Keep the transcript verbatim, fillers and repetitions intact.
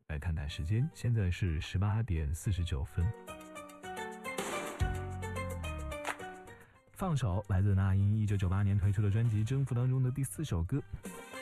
来看看时间，现在是十八点四十九分。放手来自那英一九九八年推出的专辑《征服》当中的第四首歌。